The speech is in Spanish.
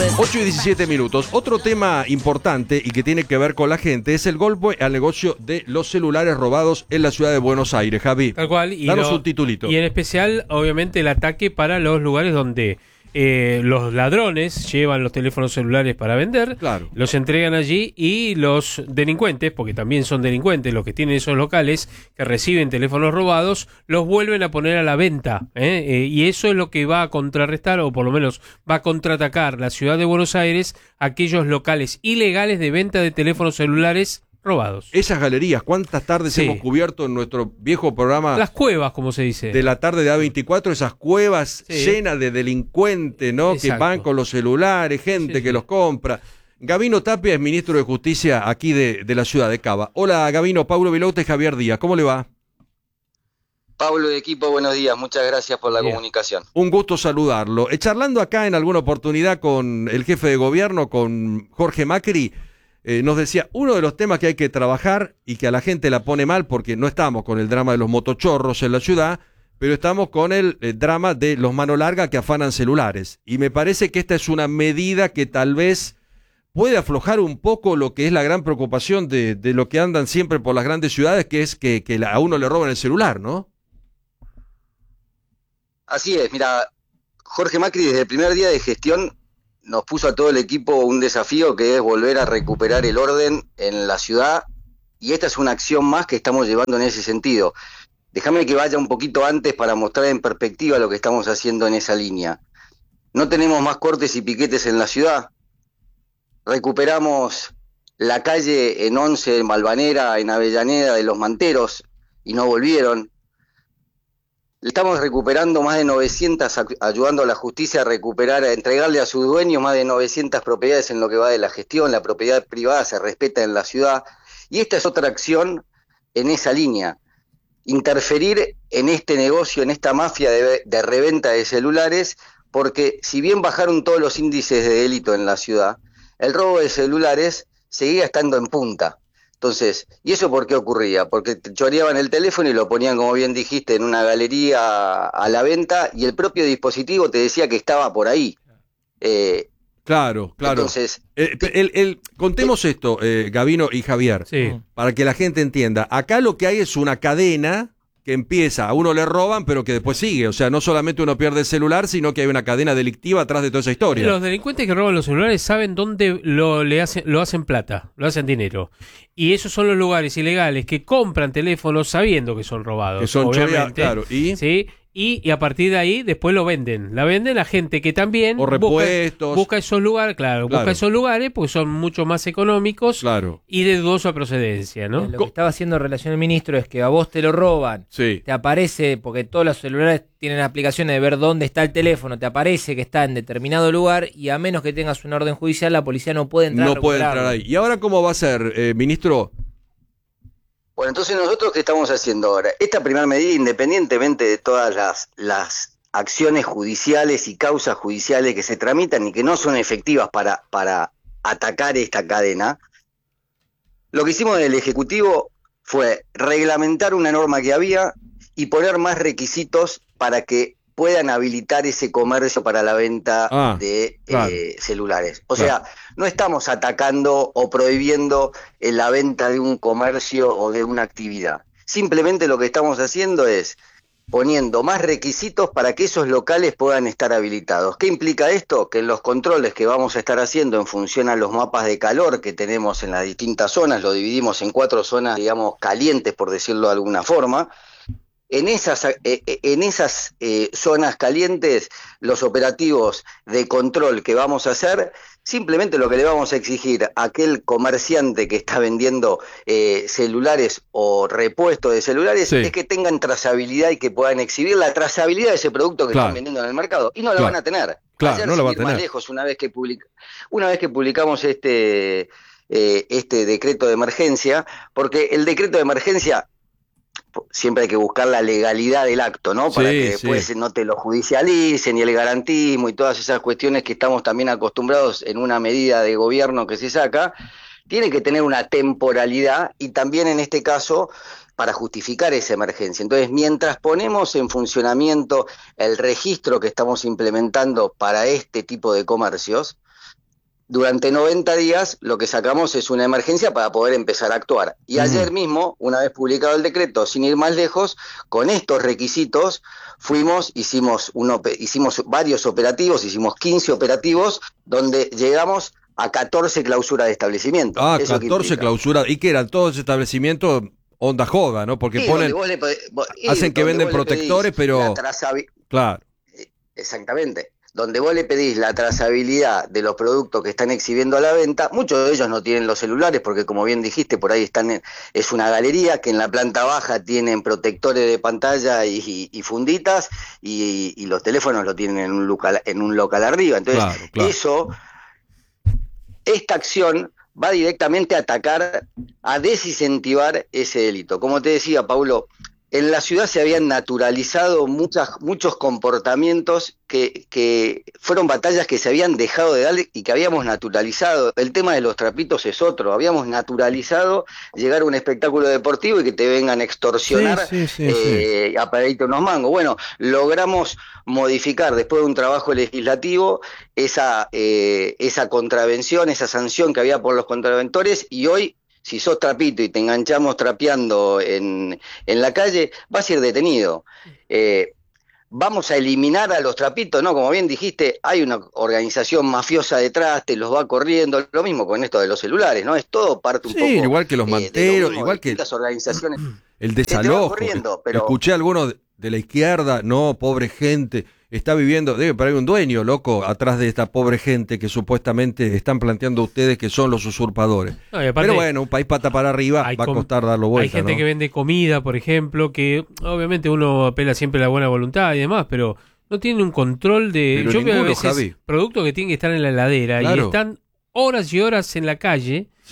8:17. Otro tema importante y que tiene que ver con la gente es el golpe al negocio de los celulares robados en la ciudad de Buenos Aires. Javi, tal cual. danos un titulito. Y en especial, obviamente, el ataque para los lugares donde los ladrones llevan los teléfonos celulares para vender, claro, los entregan allí y los delincuentes, porque también son delincuentes los que tienen esos locales que reciben teléfonos robados, los vuelven a poner a la venta, y eso es lo que va a contrarrestar, o por lo menos va a contraatacar la ciudad de Buenos Aires, aquellos locales ilegales de venta de teléfonos celulares robados. Esas galerías, ¿cuántas tardes hemos cubierto en nuestro viejo programa? Las cuevas, como se dice. De la tarde de A24, esas cuevas llenas de delincuentes, ¿no? Exacto. Que van con los celulares, gente que los compra. Gabino Tapia es ministro de Justicia aquí de la ciudad de Cava. Hola, Gabino. Paulo Vilouta y Javier Díaz. ¿Cómo le va? Pablo de equipo, buenos días. Muchas gracias por la comunicación. Un gusto saludarlo. Charlando acá en alguna oportunidad con el jefe de gobierno, con Jorge Macri, nos decía, uno de los temas que hay que trabajar y que a la gente la pone mal, porque no estamos con el drama de los motochorros en la ciudad, pero estamos con el drama de los mano larga que afanan celulares. Y me parece que esta es una medida que tal vez puede aflojar un poco lo que es la gran preocupación de lo que andan siempre por las grandes ciudades, que es que a uno le roban el celular, ¿no? Así es, mira, Jorge Macri desde el primer día de gestión nos puso a todo el equipo un desafío que es volver a recuperar el orden en la ciudad, y esta es una acción más que estamos llevando en ese sentido. Déjame que vaya un poquito antes para mostrar en perspectiva lo que estamos haciendo en esa línea. No tenemos más cortes y piquetes en la ciudad. Recuperamos la calle en Once, en Malvanera, en Avellaneda de los Manteros, y no volvieron. Estamos recuperando más de 900, ayudando a la justicia a recuperar, a entregarle a sus dueños más de 900 propiedades en lo que va de la gestión. La propiedad privada se respeta en la ciudad, y esta es otra acción en esa línea. Interferir en este negocio, en esta mafia de reventa de celulares, porque si bien bajaron todos los índices de delito en la ciudad, el robo de celulares seguía estando en punta. Entonces, ¿y eso por qué ocurría? Porque te choreaban el teléfono y lo ponían, como bien dijiste, en una galería a la venta, y el propio dispositivo te decía que estaba por ahí. Claro. Entonces, contemos esto, Gabino y Javier, para que la gente entienda. Acá lo que hay es una cadena que empieza, a uno le roban, pero que después sigue. O sea, no solamente uno pierde el celular, sino que hay una cadena delictiva atrás de toda esa historia. Los delincuentes que roban los celulares saben dónde lo hacen plata, lo hacen dinero. Y esos son los lugares ilegales que compran teléfonos sabiendo que son robados. Que son obviamente. Claro. ¿Sí? Y a partir de ahí después lo venden. La venden a gente que también busca esos lugares, busca esos lugares porque son mucho más económicos y de dudosa procedencia, ¿no? Lo que estaba haciendo en relación al ministro es que a vos te lo roban, te aparece, porque todos los celulares tienen aplicaciones de ver dónde está el teléfono, te aparece que está en determinado lugar, y a menos que tengas una orden judicial, la policía no puede entrar. No puede entrar ahí. ¿Y ahora cómo va a ser, ministro? Bueno, entonces nosotros, ¿qué estamos haciendo ahora? Esta primera medida, independientemente de todas las acciones judiciales y causas judiciales que se tramitan y que no son efectivas para atacar esta cadena, lo que hicimos en el Ejecutivo fue reglamentar una norma que había y poner más requisitos para que puedan habilitar ese comercio para la venta de celulares. O sea, no estamos atacando o prohibiendo la venta de un comercio o de una actividad. Simplemente lo que estamos haciendo es poniendo más requisitos para que esos locales puedan estar habilitados. ¿Qué implica esto? Que en los controles que vamos a estar haciendo en función a los mapas de calor que tenemos en las distintas zonas, lo dividimos en 4 zonas, digamos, calientes, por decirlo de alguna forma. En esas zonas calientes, los operativos de control que vamos a hacer, simplemente lo que le vamos a exigir a aquel comerciante que está vendiendo celulares o repuestos de celulares es que tengan trazabilidad y que puedan exhibir la trazabilidad de ese producto que están vendiendo en el mercado. Y no la van a tener. Ayer, no la va a tener. Más lejos, una vez que publicamos este decreto de emergencia, porque el decreto de emergencia siempre hay que buscar la legalidad del acto, ¿no? Para que después no te lo judicialicen, y el garantismo y todas esas cuestiones que estamos también acostumbrados en una medida de gobierno que se saca, tiene que tener una temporalidad, y también en este caso para justificar esa emergencia. Entonces, mientras ponemos en funcionamiento el registro que estamos implementando para este tipo de comercios, durante 90 días lo que sacamos es una emergencia para poder empezar a actuar. Y ayer mismo, una vez publicado el decreto, sin ir más lejos, con estos requisitos hicimos varios operativos, hicimos 15 operativos, donde llegamos a 14 clausuras de establecimiento. Ah, 14 clausuras. ¿Y qué eran? Todos establecimientos onda joda, ¿no? Porque hacen que venden protectores, pero... Claro. Exactamente. Donde vos le pedís la trazabilidad de los productos que están exhibiendo a la venta, muchos de ellos no tienen los celulares porque, como bien dijiste, por ahí es una galería que en la planta baja tienen protectores de pantalla y funditas, y los teléfonos lo tienen en un local arriba. Entonces, claro. Esta acción va directamente a atacar, a desincentivar ese delito. Como te decía, Paulo, en la ciudad se habían naturalizado muchos comportamientos que fueron batallas que se habían dejado de dar y que habíamos naturalizado. El tema de los trapitos es otro. Habíamos naturalizado llegar a un espectáculo deportivo y que te vengan a extorsionar a pedirte unos mangos. Bueno, logramos modificar después de un trabajo legislativo esa contravención, esa sanción que había por los contraventores, y hoy, si sos trapito y te enganchamos trapeando en la calle, vas a ir detenido. Vamos a eliminar a los trapitos, ¿no? Como bien dijiste, hay una organización mafiosa detrás, te los va corriendo. Lo mismo con esto de los celulares, ¿no? Es todo parte un poco... Sí, igual que los manteros, igual que las organizaciones. El desalojo. Pero... Escuché a algunos de la izquierda, no, pobre gente, está viviendo, debe haber un dueño, loco, atrás de esta pobre gente que supuestamente están planteando ustedes que son los usurpadores. No, aparte, pero bueno, un país pata para arriba va a costar darlo vuelta. Hay gente, ¿no?, que vende comida, por ejemplo, que obviamente uno apela siempre a la buena voluntad y demás, pero no tiene un control de... Pero yo ninguno, veo a veces Javi, productos que tienen que estar en la heladera, claro, y están horas y horas en la calle,